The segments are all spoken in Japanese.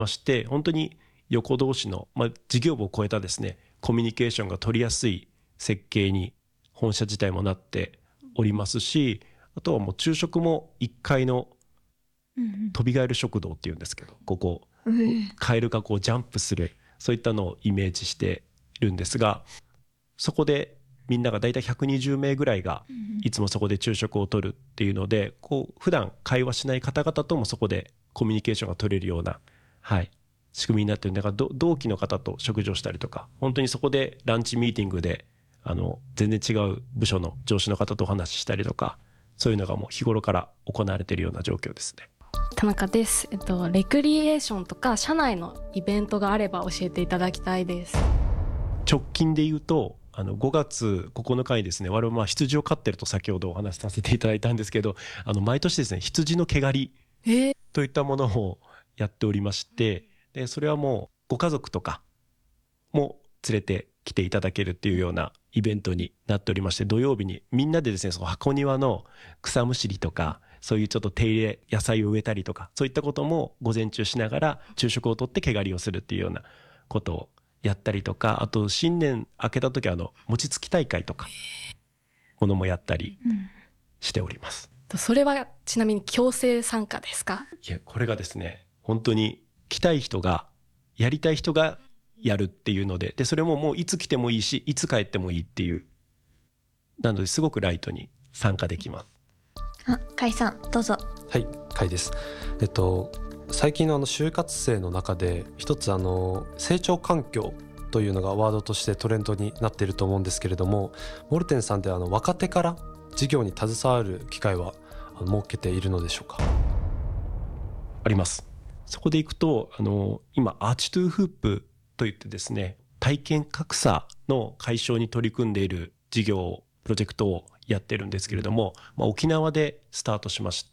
まして、本当に横同士の、事業部を超えたですね、コミュニケーションが取りやすい設計に本社自体もなっておりますし、あとはもう昼食も1階の飛びガエル食堂っていうんですけど、ここ、カエルがこうジャンプする、そういったのをイメージしているんですが、そこでみんながだいたい120名ぐらいがいつもそこで昼食をとるっていうので、こう普段会話しない方々ともそこでコミュニケーションが取れるような、仕組みになってるんだから、同期の方と食事をしたりとか、本当にそこでランチミーティングで全然違う部署の上司の方とお話ししたりとか、そういうのがもう日頃から行われているような状況ですね。 田中です。レクリエーションとか社内のイベントがあれば教えていただきたいです。 直近で言うと5月9日にですね、我々羊を飼ってると先ほどお話しさせていただいたんですけど、毎年ですね、羊の毛刈りといったものをやっておりまして、でそれはもうご家族とかも連れて来ていただけるっていうようなイベントになっておりまして、土曜日にみんなでですね、その箱庭の草むしりとか、そういうちょっと手入れ、野菜を植えたりとか、そういったことも午前中しながら昼食をとって毛刈りをするっていうようなことをやったりとか、あと新年明けた時は餅つき大会とかものもやったりしております。 それはちなみに強制参加ですか？ いや、これがですね、本当に来たい人が、やりたい人がやるっていうので、それももういつ来てもいいし、いつ帰ってもいいっていう。なのですごくライトに参加できます。 甲斐さんどうぞ。 はい、甲斐です。最近の就活生の中で一つ成長環境というのがワードとしてトレンドになっていると思うんですけれども、モルテンさんで若手から事業に携わる機会は設けているのでしょうか？ あります。そこでいくと今アーチトゥーフープといってですね、体験格差の解消に取り組んでいる事業プロジェクトをやってるんですけれども、沖縄でスタートしまして、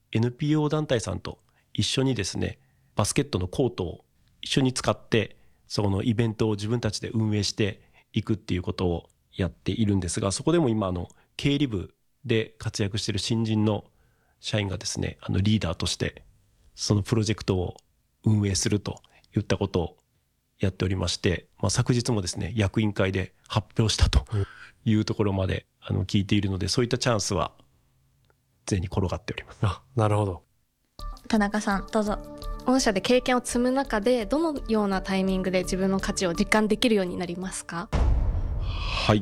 NPO 団体さんと一緒にですね、バスケットのコートを一緒に使ってそのイベントを自分たちで運営していくっていうことをやっているんですが、そこでも今経理部で活躍している新人の社員がですね、リーダーとしてそのプロジェクトを運営するといったことをやっておりまして、昨日もですね、役員会で発表したというところまで聞いているので、そういったチャンスは常に転がっております。 なるほど。 田中さんどうぞ。 御社で経験を積む中でどのようなタイミングで自分の価値を実感できるようになりますか？ はい。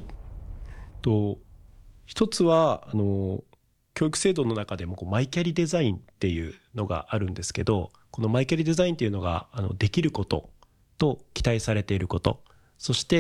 一つは教育制度の中でもマイキャリデザインっていうのがあるんですけど、このマイキャリデザインっていうのができることと期待されていること、そして、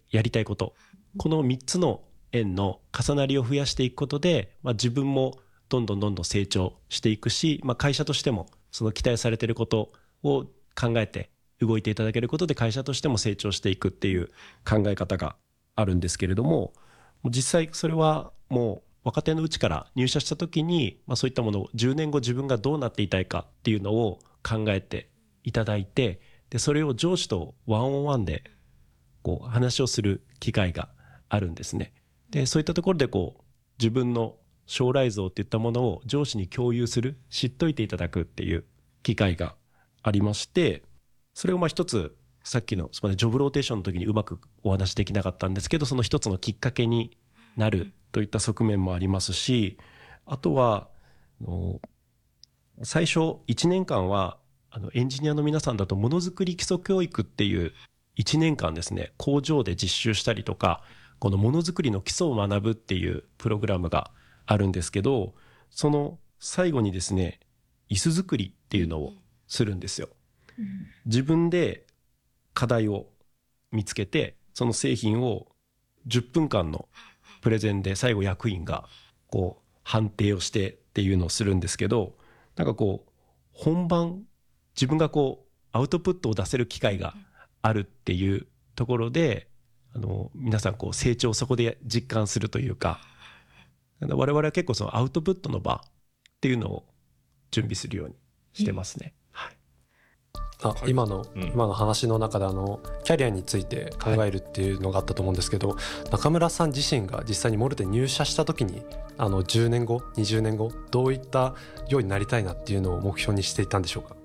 やりたいこと、この3つの円の重なりを増やしていくことで、自分もどんどん成長していくし、会社としてもその期待されていることを考えて動いていただけることで、会社としても成長していくっていう考え方があるんですけれども、実際それはもう若手のうちから入社した時に、そういったものを10年後自分がどうなっていたいかっていうのを考えていただいて、でそれを上司とワンオンワンで話をする機会があるんですね。でそういったところで自分の将来像っていったものを上司に共有する、知っといていただくっていう機会がありまして、それを一つさっきのジョブローテーションの時にうまくお話できなかったんですけど、その一つのきっかけになるといった側面もありますし、あとは最初1年間はエンジニアの皆さんだとものづくり基礎教育っていう1年間ですね、工場で実習したりとか、このものづくりの基礎を学ぶっていうプログラムがあるんですけど、その最後にですね、椅子作りっていうのをするんですよ。自分で課題を見つけて、その製品を10分間のプレゼンで最後役員が判定をしてっていうのをするんですけど、本番自分がアウトプットを出せる機会があるっていうところで、皆さん成長をそこで実感するというか、我々は結構そのアウトプットの場っていうのを準備するようにしてますね。 今の話の中でキャリアについて考えるっていうのがあったと思うんですけど、中村さん自身が実際にモルテ入社した時に10年後20年後どういったようになりたいなっていうのを目標にしていたんでしょうか？